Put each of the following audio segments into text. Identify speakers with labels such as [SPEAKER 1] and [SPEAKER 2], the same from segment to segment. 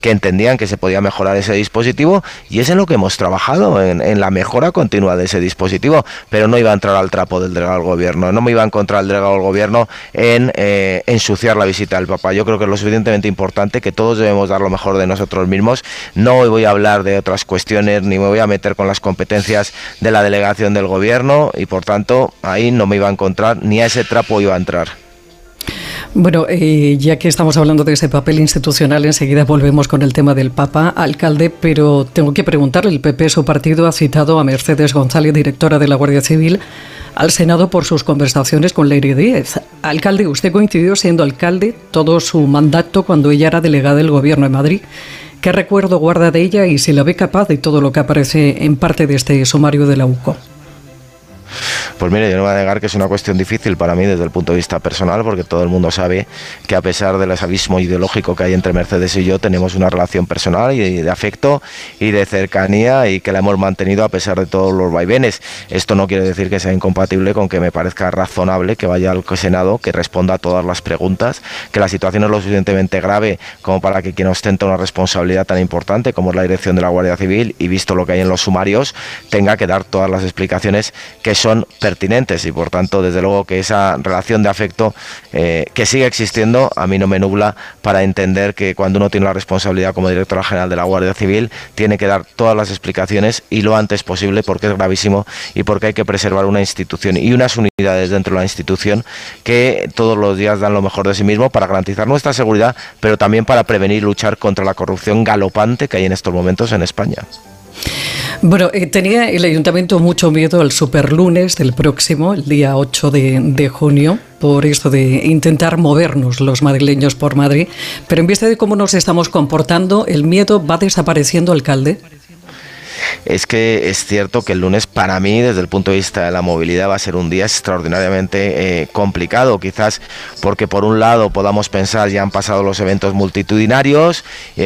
[SPEAKER 1] que entendían que se podía mejorar ese dispositivo, y es en lo que hemos trabajado, en la mejora continua de ese dispositivo, pero no iba a entrar al trapo del delegado del gobierno, no me iba a encontrar el delegado del gobierno en ensuciar la visita del Papa. Yo creo que es lo suficientemente importante que todos debemos dar lo mejor de nosotros mismos. No voy a hablar de otras cuestiones, ni me voy a meter con las competencias de la delegación del gobierno, y por tanto ahí no me iba a encontrar, ni a ese trapo iba a entrar.
[SPEAKER 2] Bueno, ya que estamos hablando de ese papel institucional, enseguida volvemos con el tema del Papa, alcalde, pero tengo que preguntarle, el PP, su partido, ha citado a Mercedes González, directora de la Guardia Civil, al Senado por sus conversaciones con Leire Díez. Alcalde, usted coincidió siendo alcalde todo su mandato cuando ella era delegada del Gobierno en Madrid. ¿Qué recuerdo guarda de ella y si la ve capaz de todo lo que aparece en parte de este sumario de la UCO?
[SPEAKER 1] Pues mire, yo no voy a negar que es una cuestión difícil para mí desde el punto de vista personal, porque todo el mundo sabe que a pesar del abismo ideológico que hay entre Mercedes y yo, tenemos una relación personal y de afecto y de cercanía, y que la hemos mantenido a pesar de todos los vaivenes. Esto no quiere decir que sea incompatible con que me parezca razonable que vaya al Senado, que responda a todas las preguntas, que la situación es lo suficientemente grave como para que quien ostenta una responsabilidad tan importante como es la dirección de la Guardia Civil, y visto lo que hay en los sumarios, tenga que dar todas las explicaciones que son pertinentes, y por tanto desde luego que esa relación de afecto que sigue existiendo a mí no me nubla para entender que cuando uno tiene la responsabilidad como directora general de la Guardia Civil tiene que dar todas las explicaciones y lo antes posible, porque es gravísimo y porque hay que preservar una institución y unas unidades dentro de la institución que todos los días dan lo mejor de sí mismo para garantizar nuestra seguridad, pero también para prevenir y luchar contra la corrupción galopante que hay en estos momentos en España.
[SPEAKER 2] Bueno, tenía el Ayuntamiento mucho miedo al superlunes del próximo, el día 8 de junio, por esto de intentar movernos los madrileños por Madrid, pero en vista de cómo nos estamos comportando, ¿el miedo va desapareciendo, alcalde?
[SPEAKER 1] Es que es cierto que el lunes para mí, desde el punto de vista de la movilidad, va a ser un día extraordinariamente complicado, quizás porque por un lado podamos pensar ya han pasado los eventos multitudinarios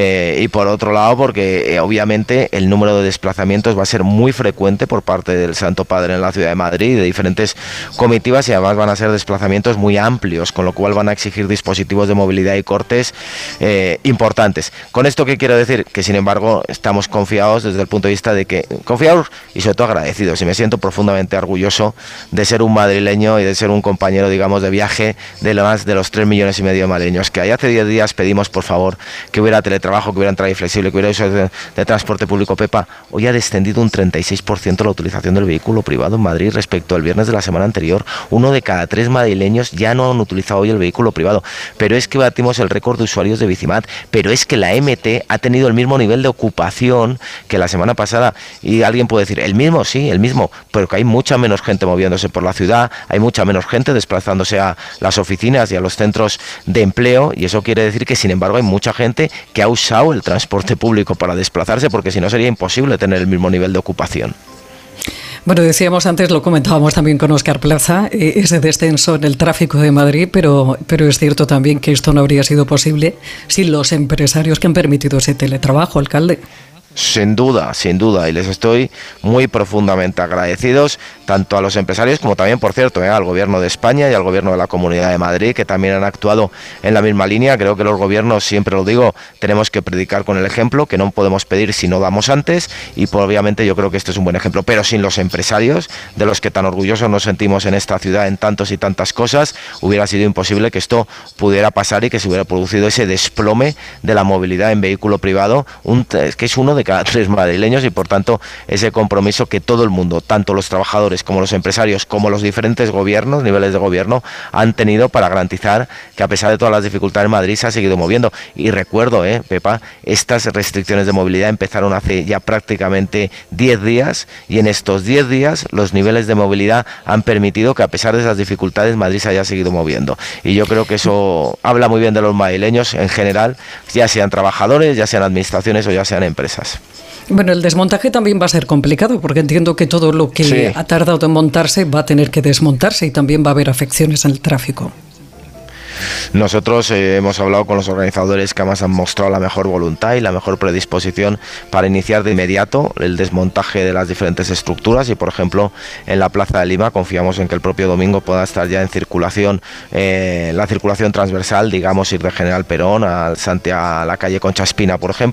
[SPEAKER 1] y por otro lado porque obviamente el número de desplazamientos va a ser muy frecuente por parte del Santo Padre en la ciudad de Madrid, de diferentes comitivas, y además van a ser desplazamientos muy amplios, con lo cual van a exigir dispositivos de movilidad y cortes importantes. ¿Con esto qué quiero decir? Que sin embargo estamos confiados desde el punto de vista de que confiados y sobre todo agradecidos, y me siento profundamente orgulloso de ser un madrileño y de ser un compañero, digamos, de viaje de más de los 3,5 millones de madrileños, que hace 10 días pedimos por favor que hubiera teletrabajo, que hubiera entrada flexible, que hubiera uso de transporte público. Pepa, hoy ha descendido un 36% la utilización del vehículo privado en Madrid respecto al viernes de la semana anterior. 1 de cada 3 madrileños ya no han utilizado hoy el vehículo privado, pero es que batimos el récord de usuarios de Bicimat, pero es que la MT ha tenido el mismo nivel de ocupación que la semana pasada. Y alguien puede decir, el mismo, sí, el mismo, pero que hay mucha menos gente moviéndose por la ciudad, hay mucha menos gente desplazándose a las oficinas y a los centros de empleo, y eso quiere decir que sin embargo hay mucha gente que ha usado el transporte público para desplazarse, porque si no sería imposible tener el mismo nivel de ocupación.
[SPEAKER 2] Bueno, decíamos antes, lo comentábamos también con Óscar Plaza, ese descenso en el tráfico de Madrid, pero es cierto también que esto no habría sido posible sin los empresarios que han permitido ese teletrabajo, alcalde.
[SPEAKER 1] Sin duda, y les estoy muy profundamente agradecidos, tanto a los empresarios como también, por cierto, al Gobierno de España y al Gobierno de la Comunidad de Madrid, que también han actuado en la misma línea. Creo que los gobiernos, siempre lo digo, tenemos que predicar con el ejemplo, que no podemos pedir si no damos antes, y obviamente yo creo que este es un buen ejemplo, pero sin los empresarios, de los que tan orgullosos nos sentimos en esta ciudad en tantos y tantas cosas, hubiera sido imposible que esto pudiera pasar y que se hubiera producido ese desplome de la movilidad en vehículo privado, que es 1 de cada 3 madrileños, y por tanto ese compromiso que todo el mundo, tanto los trabajadores como los empresarios, como los diferentes gobiernos, niveles de gobierno, han tenido para garantizar que a pesar de todas las dificultades Madrid se ha seguido moviendo. Y recuerdo, Pepa, estas restricciones de movilidad empezaron hace ya prácticamente 10 días, y en estos 10 días los niveles de movilidad han permitido que a pesar de esas dificultades Madrid se haya seguido moviendo, y yo creo que eso habla muy bien de los madrileños en general, ya sean trabajadores, ya sean administraciones o ya sean empresas.
[SPEAKER 2] Bueno, el desmontaje también va a ser complicado, porque entiendo que todo lo que ha tardado en montarse va a tener que desmontarse, y también va a haber afecciones en el tráfico.
[SPEAKER 1] Nosotros hemos hablado con los organizadores, que además han mostrado la mejor voluntad y la mejor predisposición para iniciar de inmediato el desmontaje de las diferentes estructuras, y por ejemplo en la Plaza de Lima confiamos en que el propio domingo pueda estar ya en circulación la circulación transversal, digamos ir de General Perón a la calle Concha Espina, por ejemplo.